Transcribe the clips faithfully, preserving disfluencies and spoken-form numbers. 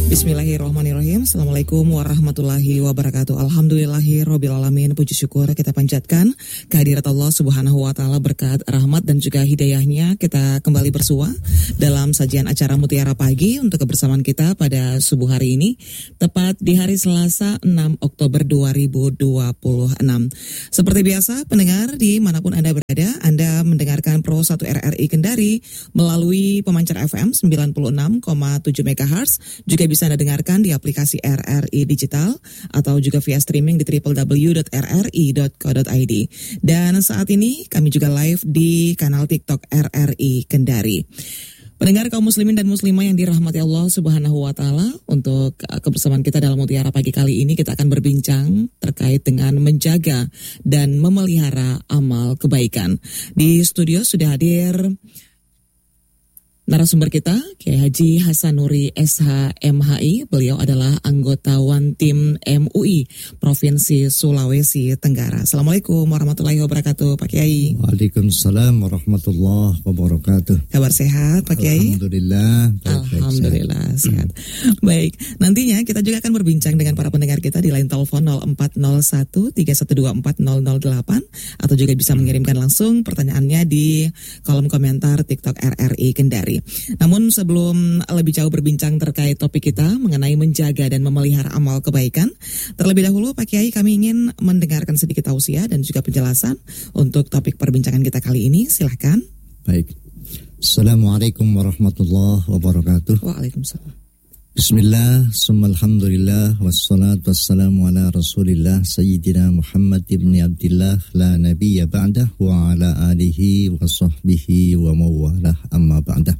Bismillahirrahmanirrahim. Assalamualaikum warahmatullahi wabarakatuh. Alhamdulillahirrabbilalamin. Puji syukur kita panjatkan kehadirat Allah subhanahu wa ta'ala, berkat rahmat dan juga hidayahnya. Kita kembali bersua dalam sajian acara Mutiara Pagi untuk kebersamaan kita pada subuh hari ini, tepat di hari Selasa enam Oktober dua ribu dua puluh enam. Seperti biasa, pendengar dimanapun Anda berada, Anda mendengarkan Pro satu R R I Kendari melalui pemancar F M sembilan puluh enam koma tujuh megahertz. Juga bisa Anda dengarkan di aplikasi R R I Digital atau juga via streaming di w w w dot r r i dot co dot i d. Dan saat ini kami juga live di kanal TikTok R R I Kendari. Pendengar kaum muslimin dan muslimah yang dirahmati Allah subhanahu wa ta'ala, untuk kebersamaan kita dalam Mutiara Pagi kali ini kita akan berbincang terkait dengan menjaga dan memelihara amal kebaikan. Di studio sudah hadir narasumber kita, Kiai Haji Hasanuri S H M H I. Beliau adalah anggota One Team M U I Provinsi Sulawesi Tenggara. Assalamualaikum warahmatullahi wabarakatuh, Pak Kiai. Waalaikumsalam warahmatullahi wabarakatuh. Kabar sehat, Pak Kiai? Alhamdulillah. Baik, Alhamdulillah sehat. sehat. Baik, nantinya kita juga akan berbincang dengan para pendengar kita di line telepon nol empat nol satu tiga satu dua empat nol nol delapan, atau juga bisa mengirimkan langsung pertanyaannya di kolom komentar TikTok R R I Kendari. Namun sebelum lebih jauh berbincang terkait topik kita mengenai menjaga dan memelihara amal kebaikan, terlebih dahulu Pak Kiai, kami ingin mendengarkan sedikit tausiah dan juga penjelasan untuk topik perbincangan kita kali ini. Silahkan. Baik. Assalamualaikum warahmatullahi wabarakatuh. Waalaikumsalam. Bismillah, summa alhamdulillah, wassalatu wassalamu ala rasulillah Sayyidina Muhammad ibn Abdillah, la nabiyya ba'dah, wa ala alihi wa sahbihi wa mawalah, amma ba'dah.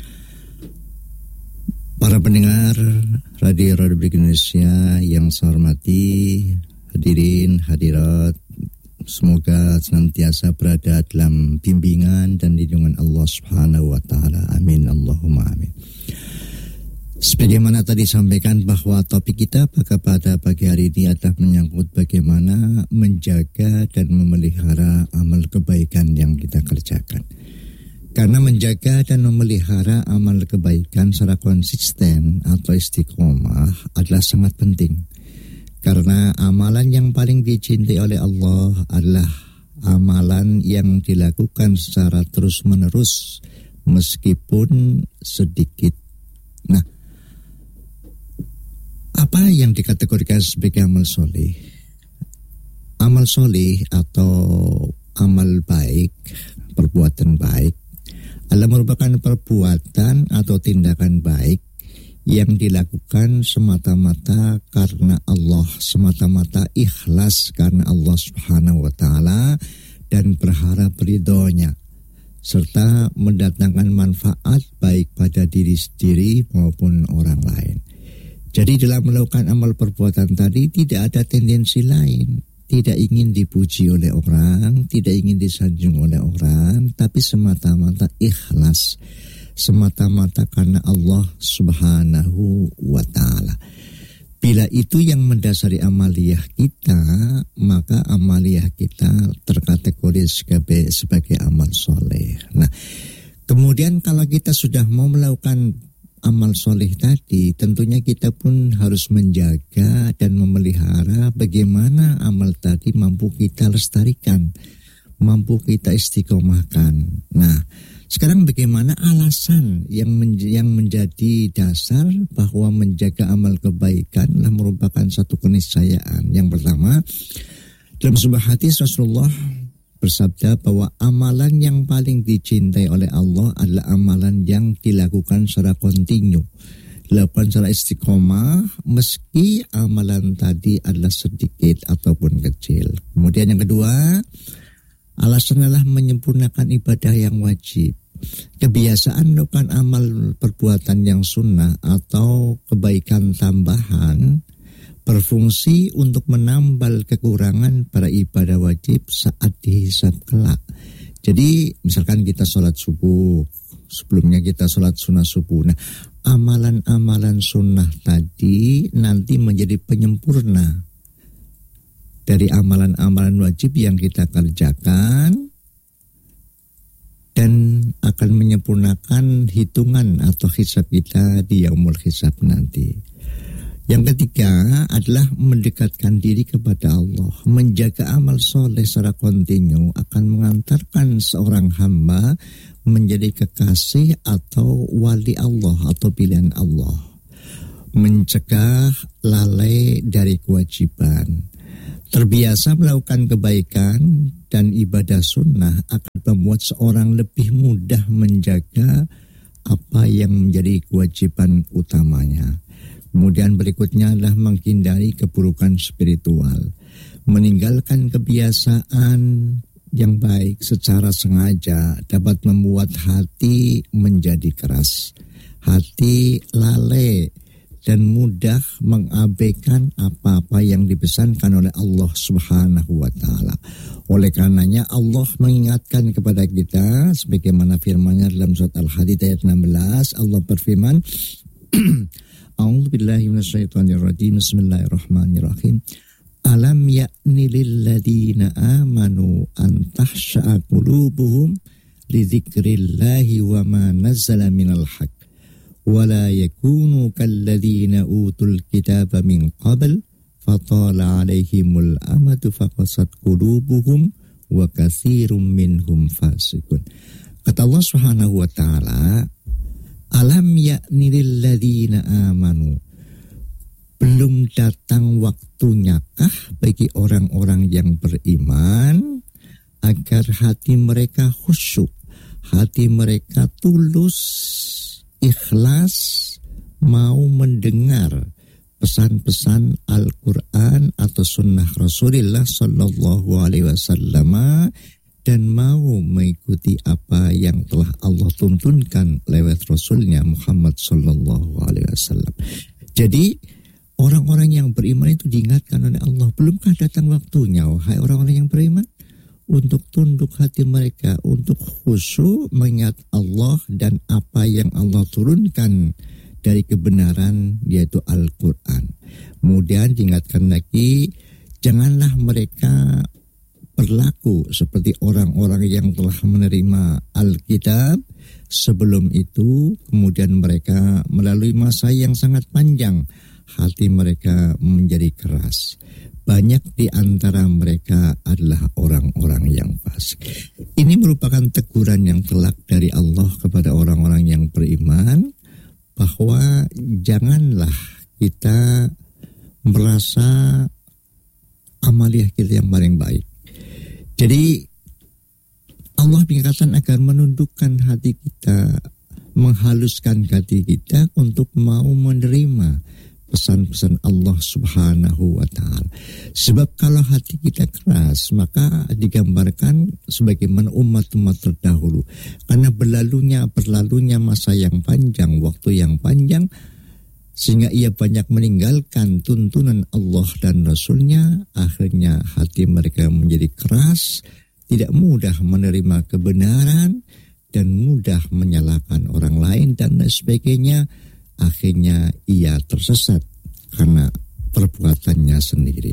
Para pendengar Radio Republik Indonesia yang saya hormati, hadirin hadirat, semoga senantiasa berada dalam bimbingan dan lindungan Allah Subhanahu wa taala. Amin Allahumma amin. Sebagaimana tadi sampaikan bahwa topik kita pada pagi hari ini adalah menyangkut bagaimana menjaga dan memelihara amal kebaikan yang kita kerjakan. Karena menjaga dan memelihara amal kebaikan secara konsisten atau istiqomah adalah sangat penting. Karena amalan yang paling dicintai oleh Allah adalah amalan yang dilakukan secara terus-menerus meskipun sedikit. Nah, apa yang dikategorikan sebagai amal soleh? Amal soleh atau amal baik, perbuatan baik, adalah merupakan perbuatan atau tindakan baik yang dilakukan semata-mata karena Allah, semata-mata ikhlas karena Allah Subhanahu wa ta'ala dan berharap ridhonya, serta mendatangkan manfaat baik pada diri sendiri maupun orang lain. Jadi dalam melakukan amal perbuatan tadi tidak ada tendensi lain. Tidak ingin dipuji oleh orang, tidak ingin disanjung oleh orang, tapi semata-mata ikhlas, semata-mata karena Allah Subhanahu wa ta'ala. Bila itu yang mendasari amaliyah kita, maka amaliyah kita terkategori sebagai, sebagai amal soleh. Nah, kemudian kalau kita sudah mau melakukan amal soleh tadi, tentunya kita pun harus menjaga dan memelihara bagaimana amal tadi mampu kita lestarikan, mampu kita istiqomahkan. Nah, sekarang bagaimana alasan yang men- yang menjadi dasar bahwa menjaga amal kebaikan adalah merupakan satu keniscayaan. Yang pertama, dalam sebuah hadis Rasulullah bersabda bahwa amalan yang paling dicintai oleh Allah adalah amalan yang dilakukan secara kontinu, dilakukan secara istiqomah meski amalan tadi adalah sedikit ataupun kecil. Kemudian yang kedua, alasan adalah menyempurnakan ibadah yang wajib. Kebiasaan melakukan amal perbuatan yang sunnah atau kebaikan tambahan berfungsi untuk menambal kekurangan pada ibadah wajib saat dihisab kelak. Jadi misalkan kita sholat subuh, sebelumnya kita sholat sunnah subuh. Nah, amalan-amalan sunnah tadi nanti menjadi penyempurna dari amalan-amalan wajib yang kita kerjakan dan akan menyempurnakan hitungan atau hisab kita di yaumul hisab nanti. Yang ketiga adalah mendekatkan diri kepada Allah. Menjaga amal soleh secara kontinu akan mengantarkan seorang hamba menjadi kekasih atau wali Allah atau pilihan Allah. Mencegah lalai dari kewajiban. Terbiasa melakukan kebaikan dan ibadah sunnah akan membuat seorang lebih mudah menjaga apa yang menjadi kewajiban utamanya. Kemudian berikutnya adalah menghindari keburukan spiritual. Meninggalkan kebiasaan yang baik secara sengaja dapat membuat hati menjadi keras. Hati lalai dan mudah mengabaikan apa-apa yang dipesankan oleh Allah Subhanahu wa taala. Oleh karenanya Allah mengingatkan kepada kita sebagaimana firman-Nya dalam surat Al-Hadid ayat enam belas, Allah berfirman, A'udzu billahi minasyaitonir rajim. Bismillahirrahmanirrahim. Alam ya'ni lil ladzina amanu an tahsha'a qulubuhum li dzikrillahi wa ma nazzala minal haqq wa la yakunu kal ladzina utul kitaba min qabl fatala 'alaihimul amadu faqasat qulubuhum wa katsirum minhum fasiqun. Kata Allah Subhanahu wa taala, alam ya'ni lil ladzina amanu, belum datang waktunya kah bagi orang-orang yang beriman agar hati mereka khusyuk, hati mereka tulus, ikhlas, mau mendengar pesan-pesan Al-Quran atau sunnah Rasulullah Sallallahu Alaihi Wasallam dan mau mengikuti apa yang telah Allah tuntunkan lewat Rasulnya Muhammad Sallallahu Alaihi Wasallam. Jadi orang-orang yang beriman itu diingatkan oleh Allah, belumkah datang waktunya wahai orang-orang yang beriman untuk tunduk hati mereka, untuk khusyuk mengingat Allah dan apa yang Allah turunkan dari kebenaran yaitu Al-Quran. Kemudian diingatkan lagi, janganlah mereka berlaku seperti orang-orang yang telah menerima Alkitab sebelum itu, kemudian mereka melalui masa yang sangat panjang, hati mereka menjadi keras. Banyak di antara mereka adalah orang-orang yang fasik. Ini merupakan teguran yang telak dari Allah kepada orang-orang yang beriman, bahwa janganlah kita merasa amaliah kita yang paling baik. Jadi Allah mengingatkan agar menundukkan hati kita, menghaluskan hati kita untuk mau menerima pesan-pesan Allah Subhanahu wa taala. Sebab kalau hati kita keras, maka digambarkan sebagaimana umat-umat terdahulu. Karena berlalunya berlalunya masa yang panjang, waktu yang panjang, sehingga ia banyak meninggalkan tuntunan Allah dan Rasulnya, akhirnya hati mereka menjadi keras, tidak mudah menerima kebenaran, dan mudah menyalahkan orang lain, dan sebagainya. Akhirnya ia tersesat karena perbuatannya sendiri.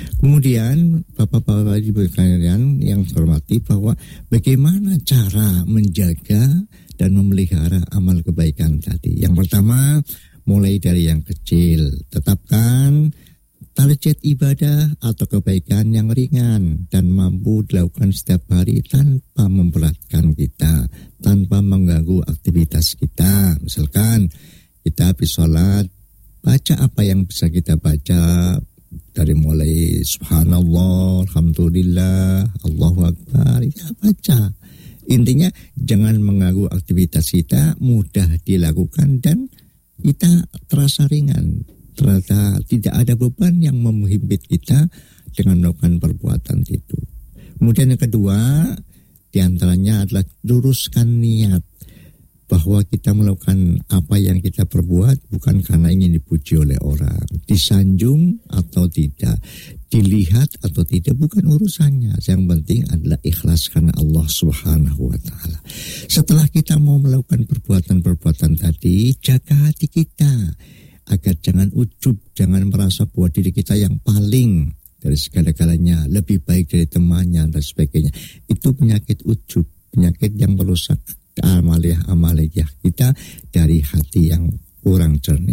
Kemudian Bapak-bapak Ibu sekalian yang hormati, bahwa bagaimana cara menjaga dan memelihara amal kebaikan tadi. Yang pertama, mulai dari yang kecil. Tetapkan target ibadah atau kebaikan yang ringan dan mampu dilakukan setiap hari tanpa memberatkan kita, tanpa mengganggu aktivitas kita. Misalkan kita habis sholat, baca apa yang bisa kita baca, dari mulai subhanallah, alhamdulillah, Allahu Akbar, ya baca. Intinya jangan mengganggu aktivitas kita, mudah dilakukan dan kita terasa ringan, terasa tidak ada beban yang menghimpit kita dengan melakukan perbuatan itu. Kemudian yang kedua, diantaranya adalah luruskan niat, bahwa kita melakukan apa yang kita perbuat bukan karena ingin dipuji oleh orang, disanjung atau tidak, dilihat atau tidak, bukan urusannya. Yang penting adalah ikhlas karena Allah Subhanahu wa taala. Setelah kita mau melakukan perbuatan-perbuatan tadi, jaga hati kita agar jangan ujub, jangan merasa bahwa diri kita yang paling dari segala-galanya, lebih baik dari temannya dan sebagainya. Itu penyakit ujub, penyakit yang merusak amaliah-amaliah kita dari hati yang kurang jernih.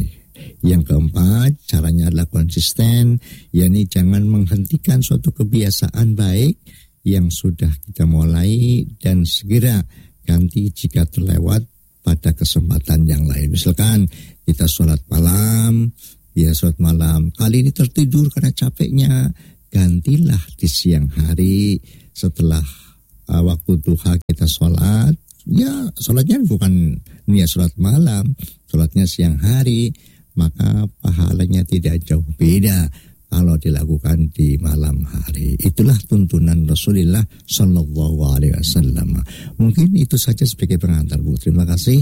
Yang keempat, caranya adalah konsisten, yakni jangan menghentikan suatu kebiasaan baik yang sudah kita mulai dan segera ganti jika terlewat pada kesempatan yang lain. Misalkan kita sholat malam, ya sholat malam, kali ini tertidur karena capeknya, gantilah di siang hari setelah uh, waktu duha kita sholat. Ya sholatnya bukan niat sholat malam, sholatnya siang hari, maka pahalanya tidak jauh beda kalau dilakukan di malam hari. Itulah tuntunan Rasulullah Sallallahu Alaihi Wasallam. Mungkin itu saja sebagai pengantar, Bu. Terima kasih.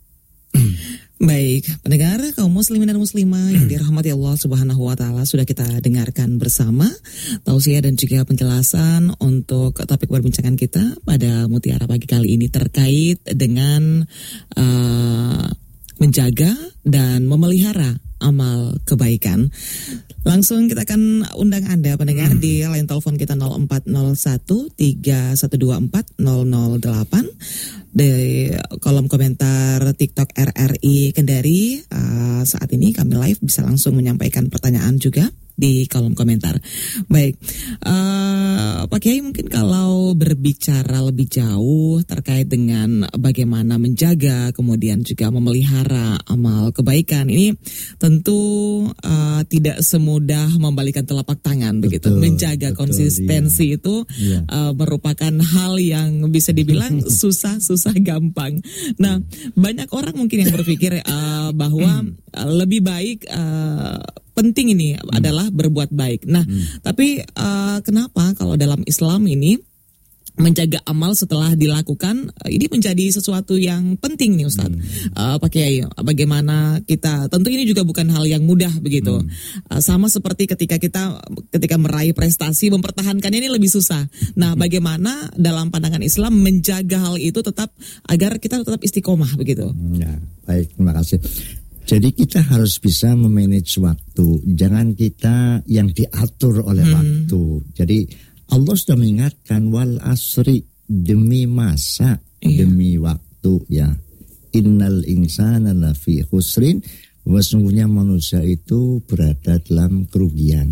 Baik, pendengar kaum muslimin dan muslimah yang dirahmati Allah Subhanahu wa taala, sudah kita dengarkan bersama tausiah dan juga penjelasan untuk topik perbincangan kita pada Mutiara Pagi kali ini terkait dengan uh, menjaga dan memelihara amal kebaikan. Langsung kita akan undang Anda pendengar hmm. di line telepon kita nol empat nol satu tiga satu dua empat nol nol delapan, di kolom komentar TikTok R R I Kendari. Uh, saat ini kami live, bisa langsung menyampaikan pertanyaan juga di kolom komentar. Baik, uh, Pak Kiai, mungkin kalau berbicara lebih jauh terkait dengan bagaimana menjaga kemudian juga memelihara amal kebaikan ini, tentu uh, tidak semudah membalikan telapak tangan, betul, begitu. Menjaga betul, konsistensi iya. itu iya. Uh, merupakan hal yang bisa dibilang susah-susah gampang. Nah, banyak orang mungkin yang berpikir uh, bahwa uh, lebih baik uh, penting ini hmm. adalah berbuat baik. Nah, hmm. tapi uh, kenapa kalau dalam Islam ini menjaga amal setelah dilakukan ini menjadi sesuatu yang penting nih, Ustaz? Hmm. Uh, Pak Kiai, bagaimana kita? Tentu ini juga bukan hal yang mudah begitu. Hmm. Uh, sama seperti ketika kita ketika meraih prestasi, mempertahankannya ini lebih susah. Nah, hmm. bagaimana dalam pandangan Islam menjaga hal itu tetap agar kita tetap istiqomah begitu? Ya, baik, terima kasih. Jadi kita harus bisa memanage waktu. Jangan kita yang diatur oleh hmm. waktu. Jadi Allah sudah mengingatkan wal asri, demi masa, iya. demi waktu ya. Innal insana lafi khusrin, sesungguhnya manusia itu berada dalam kerugian.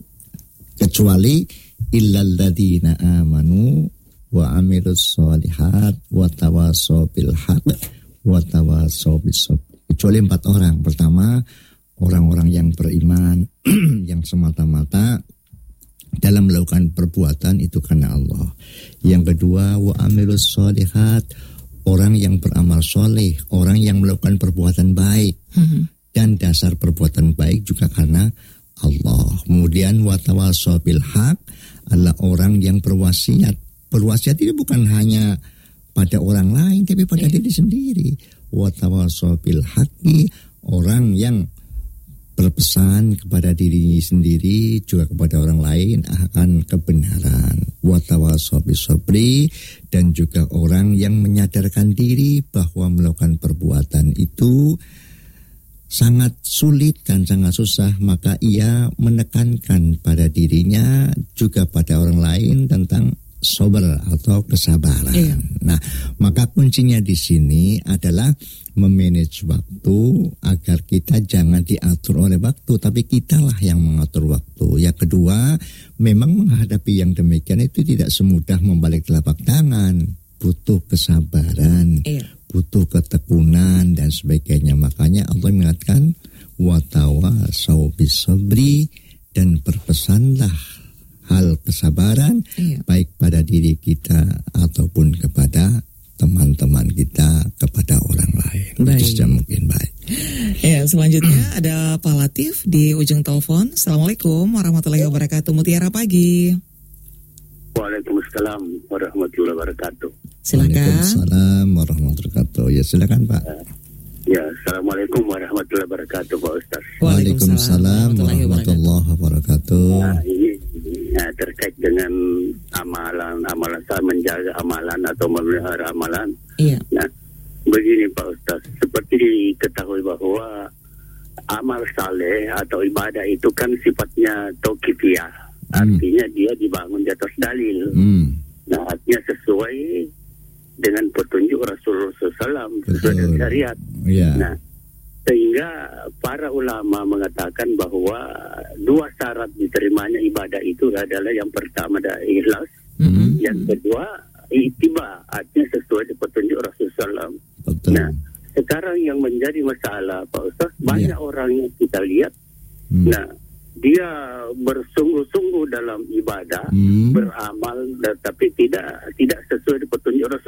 Kecuali illal ladzina amanu wa amilus sholihat wa tawasaw bil haqq wa tawasaw bis sabr. Kecuali empat orang. Pertama, orang-orang yang beriman, yang semata-mata dalam melakukan perbuatan itu karena Allah. Yang kedua, wa amilus sholihat, orang yang beramal soleh, orang yang melakukan perbuatan baik. Mm-hmm. Dan dasar perbuatan baik juga karena Allah. Kemudian wa tawasaw bil haqq adalah orang yang berwasiat. Berwasiat itu bukan hanya pada orang lain, tapi pada yeah. diri sendiri. Wa tawasaw bil haqqi, orang yang berpesan kepada diri sendiri juga kepada orang lain akan kebenaran. Wa tawasaw bis sabri, dan juga orang yang menyadarkan diri bahwa melakukan perbuatan itu sangat sulit dan sangat susah, maka ia menekankan pada dirinya juga pada orang lain tentang sabar atau kesabaran. Iya. Nah, maka kuncinya di sini adalah memanage waktu agar kita jangan diatur oleh waktu, tapi kitalah yang mengatur waktu. Yang kedua, memang menghadapi yang demikian itu tidak semudah membalik telapak tangan, butuh kesabaran, iya. butuh ketekunan dan sebagainya. Makanya Allah mengatakan wa tawasaw bis sabri, dan berpesanlah hal kesabaran iya. baik pada diri kita ataupun kepada teman-teman kita, kepada orang lain. Baik. Itu saja mungkin baik. Ya, selanjutnya ada Pak Latif di ujung telepon. Assalamualaikum warahmatullahi wabarakatuh. Mutiara Pagi. Waalaikumsalam warahmatullahi wabarakatuh. Silakan. Waalaikumsalam warahmatullahi wabarakatuh. Ya, silakan Pak. Ya, Assalamualaikum warahmatullahi wabarakatuh Pak Ustaz. Waalaikumsalam warahmatullahi wabarakatuh. Nah, ini ya, terkait dengan amalan, amalan saya menjaga amalan atau memelihara amalan. Iya. Nah, begini Pak Ustaz, seperti diketahui bahwa amal saleh atau ibadah itu kan sifatnya tauqifiyah, hmm. artinya dia dibangun di atas dalil. Hmm. Nah, artinya sesuai dengan petunjuk Rasulullah shallallahu alaihi wasallam, sesuai dengan syariat. Yeah. Nah, Sehingga para ulama mengatakan bahwa dua syarat diterimanya ibadah itu adalah yang pertama adalah ikhlas, Mm-hmm. yang kedua ittiba, artinya sesuai dengan petunjuk Rasulullah shallallahu alaihi wasallam. Betul. Nah, sekarang yang menjadi masalah Pak Ustaz, banyak Ya. orang yang kita lihat, Hmm. nah dia bersungguh-sungguh dalam ibadah, Hmm. beramal, tetapi tidak tidak sesuai dengan petunjuk Rasul.